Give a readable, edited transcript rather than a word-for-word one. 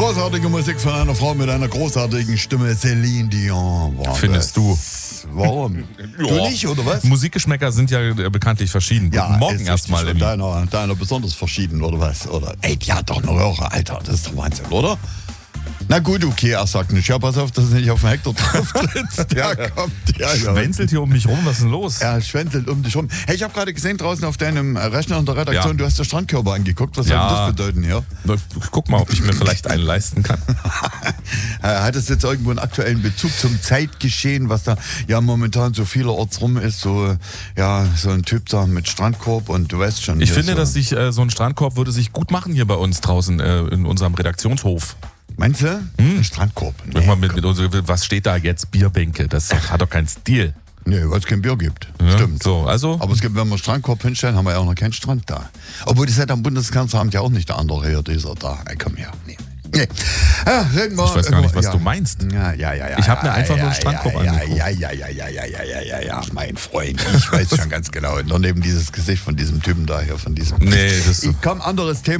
Großartige Musik von einer Frau mit einer großartigen Stimme, Celine Dion. Findest du? Warum? Du nicht, oder was? Musikgeschmäcker sind ja bekanntlich verschieden. Ja, Guten Morgen ist erstmal. richtig. Deiner besonders verschieden, oder was? Oder, ey, die hat doch eine Röhre, Alter. Das ist doch Wahnsinn, oder? Na gut, okay, er sagt nicht. Ja, pass auf, dass du nicht auf den Hector drauf trittst. Der kommt. Ja, Schwänzelt hier um mich rum, was ist denn los? Er schwänzelt um dich rum. Hey, ich habe gerade gesehen draußen auf deinem Rechner in der Redaktion, Ja. du hast den Strandkörper angeguckt. Was soll das bedeuten hier? Guck mal, ob ich mir vielleicht einen leisten kann. Hat es jetzt irgendwo einen aktuellen Bezug zum Zeitgeschehen, was da ja momentan so vielerorts rum ist? So, ja, so ein Typ da mit Strandkorb und du weißt schon. Ich finde, so. dass sich so ein Strandkorb würde sich gut machen hier bei uns draußen in unserem Redaktionshof. Meinst du? Ein Strandkorb? Nee, was steht da jetzt? Bierbänke, das hat doch keinen Stil. Nee, weil es kein Bier gibt. Ja, Stimmt. So, also? Aber es gibt, wenn wir einen Strandkorb hinstellen, haben wir ja auch noch keinen Strand da. Obwohl, das hat am Bundeskanzleramt ja auch nicht der andere hier, dieser da. Ey, komm her. Nee. Ja, ich weiß gar nicht, was du meinst. Ja. Ich habe mir einfach nur einen Strandkorb angeguckt. Ja, mein Freund. Ich weiß schon ganz genau. Nur neben dieses Gesicht von diesem Typen da hier, von diesem. Nee, das Ich komm, anderes Thema.